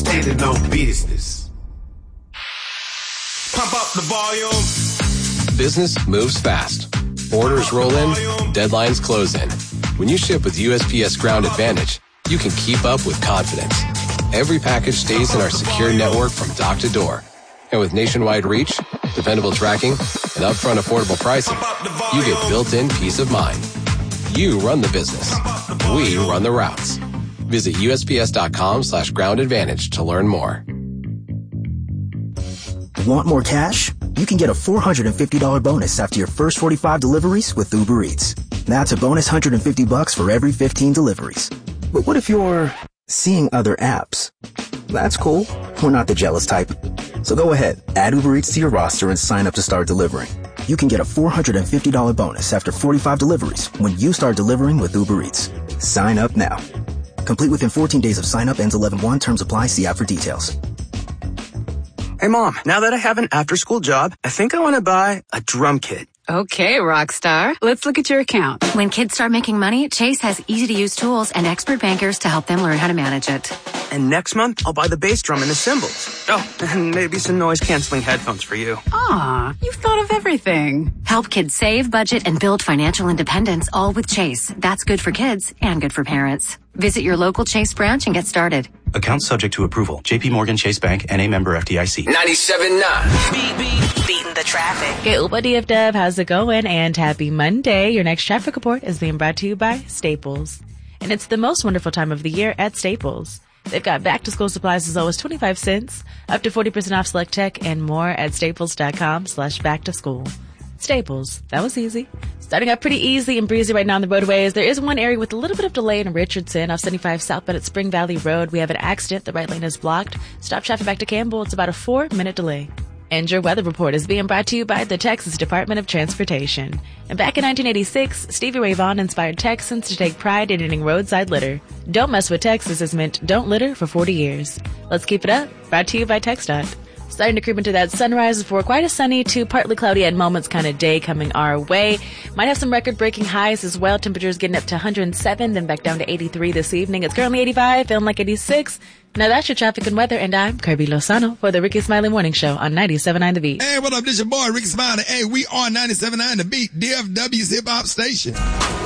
standing on business. Pump up the volume. Business moves fast. Orders roll in, deadlines close in. When you ship with USPS Ground Advantage, you can keep up with confidence. Every package stays in our secure network from dock to door. And with nationwide reach, dependable tracking, and upfront affordable pricing, you get built-in peace of mind. You run the business. We run the routes. Visit USPS.com/Ground Advantage to learn more. Want more cash? You can get a $450 bonus after your first 45 deliveries with Uber Eats. That's a bonus $150 for every 15 deliveries. But what if you're seeing other apps? That's cool. We're not the jealous type. So go ahead, add Uber Eats to your roster and sign up to start delivering. You can get a $450 bonus after 45 deliveries when you start delivering with Uber Eats. Sign up now. Complete within 14 days of sign up, ends 11/1. Terms apply. See app for details. Hey, Mom, now that I have an after-school job, I think I want to buy a drum kit. Okay, Rockstar. Let's look at your account. When kids start making money, Chase has easy-to-use tools and expert bankers to help them learn how to manage it. And next month, I'll buy the bass drum and the cymbals. Oh, and maybe some noise-canceling headphones for you. Aw, you've thought of everything. Help kids save, budget, and build financial independence, all with Chase. That's good for kids and good for parents. Visit your local Chase branch and get started. Account subject to approval. JP Morgan Chase Bank, N.A. member FDIC. 97.9. Beating the traffic. Okay, Upa DFW, how's it going? And happy Monday. Your next traffic report is being brought to you by Staples. And it's the most wonderful time of the year at Staples. They've got back-to-school supplies as low as 25 cents, up to 40% off select tech, and more at staples.com/back-to-school. Staples. That was easy. Starting out pretty easy and breezy right now on the roadways. There is one area with a little bit of delay in Richardson off 75 southbound at Spring Valley Road. We have an accident. The right lane is blocked. Stop traffic back to Campbell. It's about a 4-minute delay. And your weather report is being brought to you by the Texas Department of Transportation. And back in 1986, Stevie Ray Vaughan inspired Texans to take pride in ending roadside litter. Don't Mess with Texas has meant don't litter for 40 years. Let's keep it up. Brought to you by TxDOT. Starting to creep into that sunrise before quite a sunny to partly cloudy at moments kind of day coming our way. Might have some record-breaking highs as well. Temperatures getting up to 107, then back down to 83 this evening. It's currently 85, feeling like 86. Now that's your traffic and weather, and I'm Kirby Lozano for the Ricky Smiley Morning Show on 97.9 The Beat. Hey, what up? This your boy, Ricky Smiley. Hey, we are 97.9 The Beat, DFW's hip-hop station.